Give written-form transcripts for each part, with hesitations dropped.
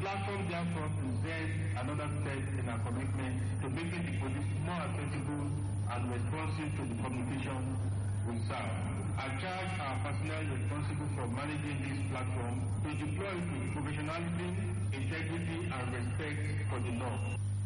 platform therefore presents another step in our commitment to making the police more accessible and responsive to the communication we serve. I charge our personnel responsible for managing this platform to deploy it with professionalism, integrity, and respect for the law.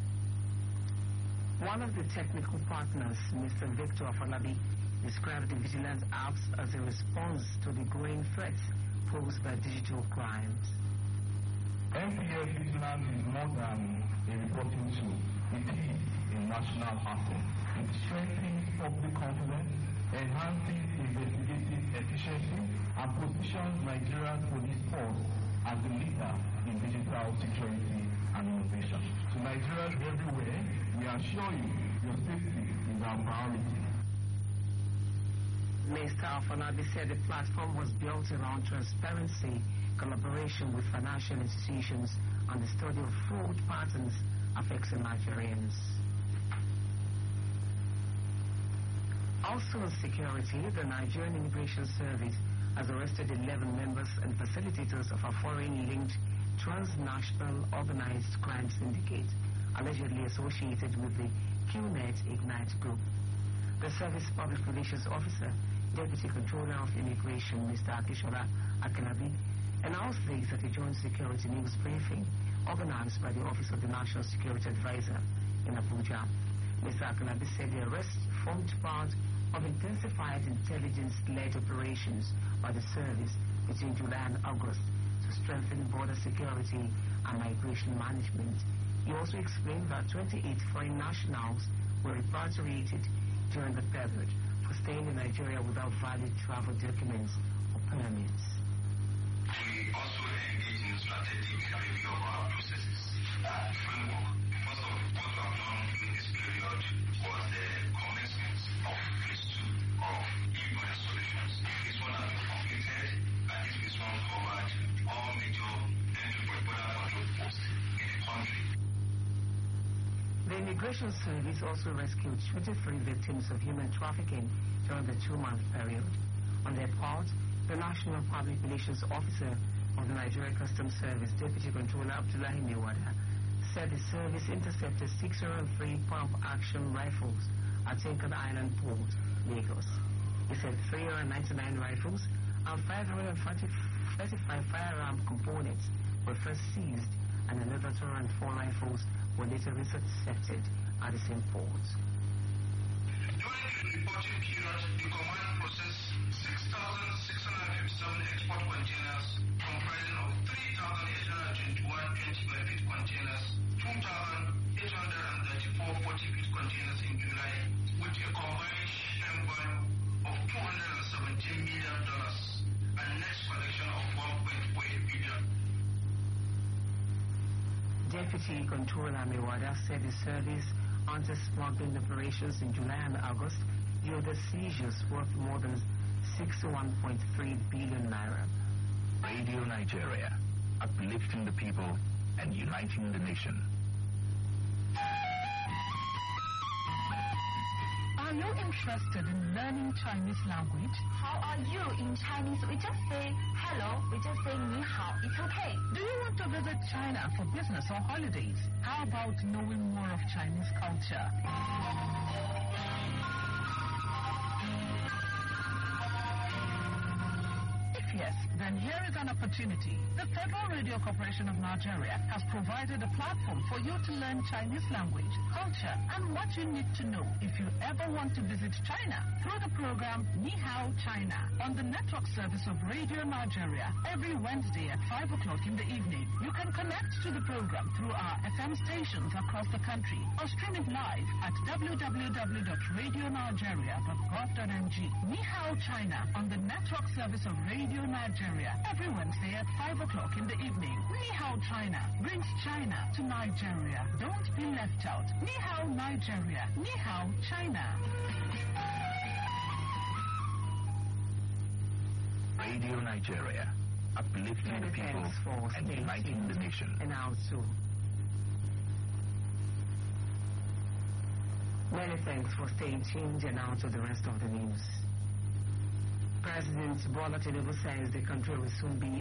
One of the technical partners, Mr. Victor Afolabi, described the vigilance apps as a response to the growing threats posed by digital crimes. NPS vigilance is more than a reporting tool. It is a national asset. It strengthens public confidence, enhances investigative efficiency, and positions Nigeria's police force as a leader in digital security and innovation. To Nigerians everywhere, we assure you your safety is our priority. Mr. Afolabi said the platform was built around transparency, collaboration with financial institutions, and the study of fraud patterns affecting Nigerians. Also on security, the Nigerian Immigration Service has arrested 11 members and facilitators of a foreign-linked transnational organized crime syndicate allegedly associated with the QNet Ignite Group. The Service Public Relations Officer, Deputy Controller of Immigration, Mr. Akishola Akinabi, announced this at a joint security news briefing organized by the Office of the National Security Advisor in Abuja. Mr. Akinabi said the arrest formed part of intensified intelligence-led operations by the service between July and August to strengthen border security and migration management. He also explained that 28 foreign nationals were repatriated during the period for staying in Nigeria without valid travel documents or permits. We also engage in strategic review of our processes and framework. Most of what we have done during this period was the commencement of phase 2 of e-border solutions. This one has been completed, and this phase 1 covered all major entry point border control posts in the country. The Immigration Service also rescued 23 victims of human trafficking during the 2-month period. On their part, the National Public Relations Officer of the Nigeria Customs Service, Deputy Controller Abdullahi Mewada, said the service intercepted 603 pump-action rifles at Tinkan Island Port, Lagos. He said 399 rifles and 535 firearm components were first seized, and another 204 rifles were later intercepted at the same port. During the reporting period, the command processed 6,657 export containers comprising of 3,821 20-by-feet containers, 2,834 40-feet containers in July, with a combined shipment value of $217 million and net collection of $1.8 billion. Deputy Controller Mewada said the service anti-smuggling operations in July and August yielded seizures worth more than 61.3 billion naira. Radio Nigeria, uplifting the people and uniting the nation. Are you interested in learning Chinese language? How are you in Chinese? We just say hello, we just say ni hao. It's okay. Do you want to visit China for business or holidays? How about knowing more of Chinese culture? Yes, then here is an opportunity. The Federal Radio Corporation of Nigeria has provided a platform for you to learn Chinese language, culture, and what you need to know if you ever want to visit China through the program Ni Hao China on the network service of Radio Nigeria every Wednesday at 5 o'clock in the evening. You can connect to the program through our FM stations across the country or stream it live at www.radionigeria.gov.ng. Ni Hao China on the network service of Radio Nigeria every Wednesday at 5 o'clock in the evening. Ni Hao China brings China to Nigeria. Don't be left out. Ni Hao Nigeria. Ni Hao China. Radio Nigeria, uplifting the people and uniting the nation. And also, many thanks for staying tuned, and now to the rest of the news. President Bola Tinubu says the country will soon be